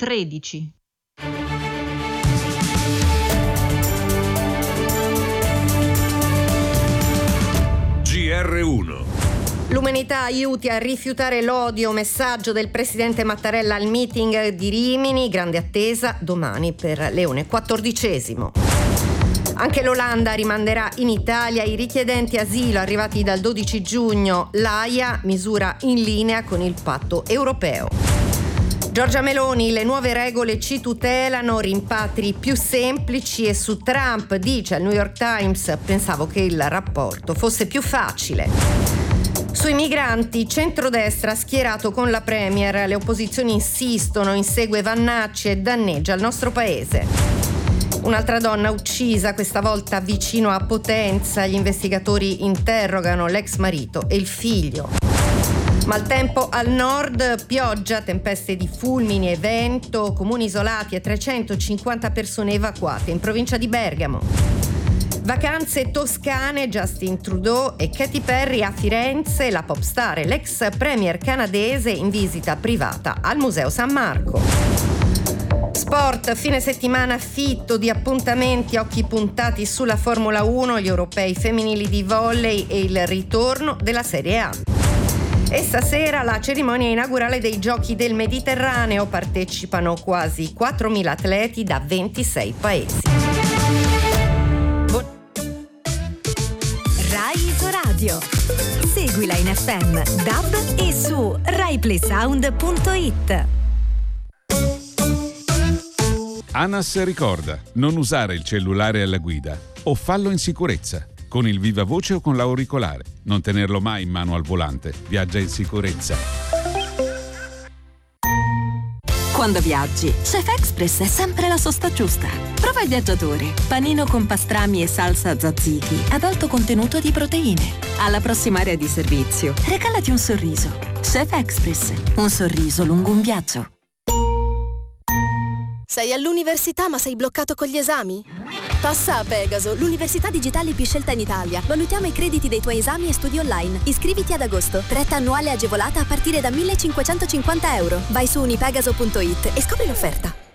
13. GR1. L'umanità aiuti a rifiutare l'odio, messaggio del presidente Mattarella al meeting di Rimini, grande attesa domani per Leone XIV. Anche l'Olanda rimanderà in Italia i richiedenti asilo arrivati dal 12 giugno, l'AIA misura in linea con il patto europeo. Giorgia Meloni, le nuove regole ci tutelano, rimpatri più semplici, e su Trump dice al New York Times: pensavo che il rapporto fosse più facile. Sui migranti, centrodestra schierato con la Premier, le opposizioni insistono, insegue Vannacci e danneggia il nostro paese. Un'altra donna uccisa, questa volta vicino a Potenza, gli investigatori interrogano l'ex marito e il figlio. Maltempo al nord, pioggia, tempeste di fulmini e vento, comuni isolati e 350 persone evacuate in provincia di Bergamo. Vacanze toscane, Justin Trudeau e Katy Perry a Firenze, la pop star e l'ex premier canadese in visita privata al Museo San Marco. Sport, fine settimana fitto di appuntamenti, occhi puntati sulla Formula 1, gli europei femminili di volley e il ritorno della Serie A. E stasera la cerimonia inaugurale dei Giochi del Mediterraneo, partecipano quasi 4.000 atleti da 26 paesi. Rai Radio. Seguila in FM, DAB e su RaiPlaySound.it. ANAS ricorda: non usare il cellulare alla guida o fallo in sicurezza, con il viva voce o con l'auricolare. Non tenerlo mai in mano al volante. Viaggia in sicurezza. Quando viaggi, Chef Express è sempre la sosta giusta. Prova il viaggiatore. Panino con pastrami e salsa tzatziki ad alto contenuto di proteine. Alla prossima area di servizio, regalati un sorriso. Chef Express. Un sorriso lungo un viaggio. Sei all'università ma sei bloccato con gli esami? Passa a Pegaso, l'università digitale più scelta in Italia. Valutiamo i crediti dei tuoi esami e studi online. Iscriviti ad agosto. Retta annuale agevolata a partire da 1.550 euro. Vai su unipegaso.it e scopri l'offerta.